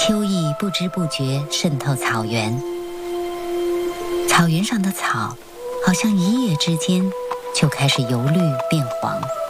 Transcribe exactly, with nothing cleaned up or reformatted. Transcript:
秋意不知不觉渗透草原，草原上的草好像一夜之间就开始由绿变黄。